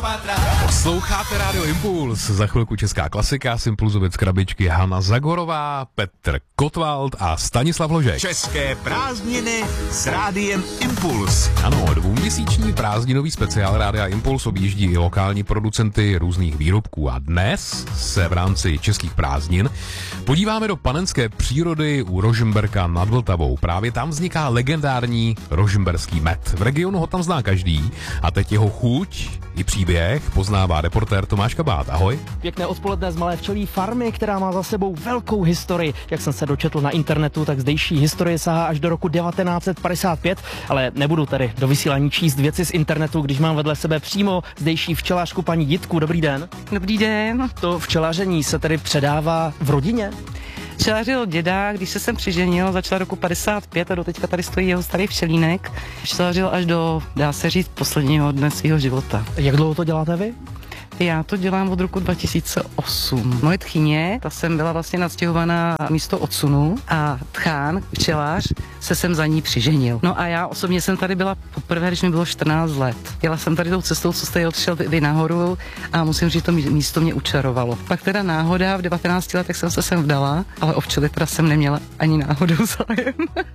Posloucháte Rádio Impuls, za chvilku česká klasika, z Impulzovic krabičky Hana Zagorová, Petr Kotwald a Stanislav Ložek. České prázdniny s Rádiem Impuls. Ano, dvouměsíční prázdninový speciál Rádia Impuls objíždí i lokální producenty různých výrobků a dnes se v rámci českých prázdnin podíváme do panenské přírody u Rožmberka nad Vltavou. Právě tam vzniká legendární rožmberský med. V regionu ho tam zná každý a teď jeho chuť i příběh poznává reportér Tomáš Kabát. Ahoj. Pěkné odpoledne z malé včelí farmy, která má za sebou velkou historii. Jak jsem se dočetl na internetu, tak zdejší historie sahá až do roku 1955, ale nebudu tady do vysílání číst věci z internetu, když mám vedle sebe přímo zdejší včelařku paní Jitku. Dobrý den. Dobrý den. To včelaření se tedy předává v rodině? Včelařil děda, když se sem přiženil, začal roku 55 a doteďka tady stojí jeho starý včelínek. Včelařil až do, dá se říct, posledního dne svého života. Jak dlouho to děláte vy? Já to dělám od roku 2008. Moje tchyně, ta jsem byla vlastně nadstěhovaná místo odsunu a tchán, včelař, se sem za ní přiženil. No a já osobně jsem tady byla poprvé, když mi bylo 14 let. Jela jsem tady tou cestou, co jste odšel vy nahoru a musím říct, že to místo mě učarovalo. Pak teda náhoda, v 19 letech jsem se sem vdala, ale o včely teda jsem neměla ani náhodou zájem.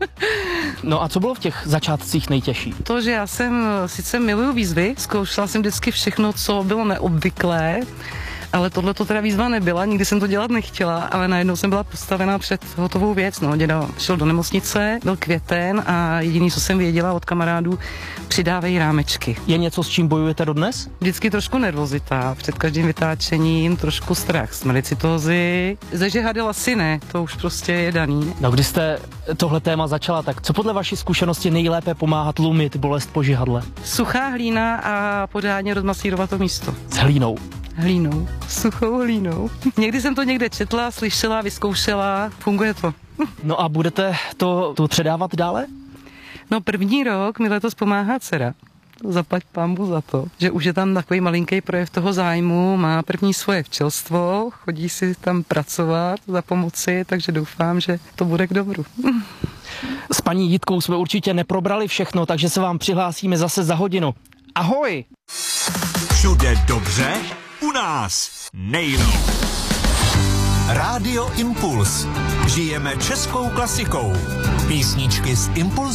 No a co bylo v těch začátcích nejtěžší? To, že já jsem sice miluju výzvy, zkoušela jsem vždycky všechno, co bylo neobvyklé, ale tohle to teda výzva nebyla, nikdy jsem to dělat nechtěla, ale najednou jsem byla postavená před hotovou věc. No, děda šel do nemocnice, byl květen a jediný, co jsem věděla od kamarádů, přidávej rámečky. Je něco, s čím bojujete dodnes? Vždycky trošku nervozita, před každým vytáčením trošku strach z melicytózy. Zežehadil asi ne, to už prostě je daný. No, když jste tohle téma začala, tak co podle vaší zkušenosti nejlépe pomáhá tlumit bolest po žihadle? Suchá hlína a pořádně rozmasírovat to místo. S hlínou. Hlínou, suchou hlínou. Někdy jsem to někde četla, slyšela, vyzkoušela, funguje to. No a budete to předávat dále? No první rok mi letos pomáhá dcera. Zaplať pánbu za to, že už je tam takový malinký projev toho zájmu, má první svoje včelstvo, chodí si tam pracovat za pomoci, takže doufám, že to bude k dobru. S paní Jitkou jsme určitě neprobrali všechno, takže se vám přihlásíme zase za hodinu. Ahoj! Všude dobře, u nás nejlíp. Rádio Impuls. Žijeme českou klasikou. Písničky z Impulzu.